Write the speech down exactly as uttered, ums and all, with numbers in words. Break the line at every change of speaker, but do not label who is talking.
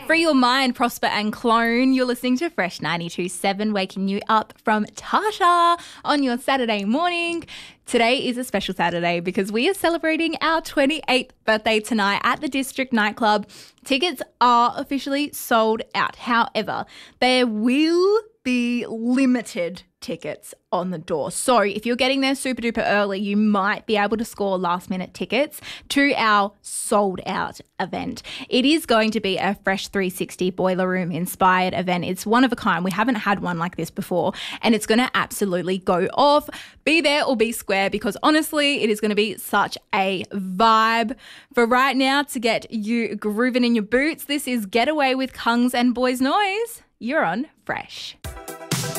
Free your mind, prosper and clone. You're listening to Fresh ninety-two point seven, waking you up from Tata on your Saturday morning. Today is a special Saturday because we are celebrating our twenty-eighth birthday tonight at the District Nightclub. Tickets are officially sold out. However, there will be limited tickets on the door. So if you're getting there super duper early, you might be able to score last minute tickets to our sold out event. It is going to be a Fresh three sixty Boiler Room inspired event. It's one of a kind. We haven't had one like this before, and it's going to absolutely go off. Be there or be square, because honestly, it is going to be such a vibe. For right now, to get you grooving in your boots, this is Get Away with Kungs and Boys Noise. You're on Fresh.